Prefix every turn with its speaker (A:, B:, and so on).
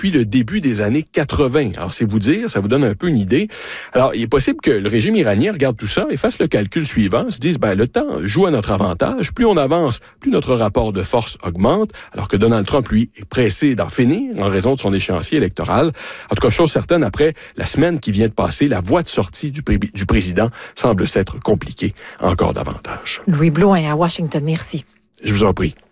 A: depuis le début des années 80. Alors, c'est vous dire, ça vous donne un peu une idée. Alors, il est possible que le régime iranien regarde tout ça et fasse le calcul suivant, se dise, le temps joue à notre avantage. Plus on avance, plus notre rapport de force augmente, alors que Donald Trump, lui, est pressé d'en finir en raison de son échéancier électoral. En tout cas, chose certaine, après la semaine qui vient de passer, la voie de sortie du président semble s'être compliquée encore davantage.
B: Louis Blouin à Washington, merci.
A: Je vous en prie.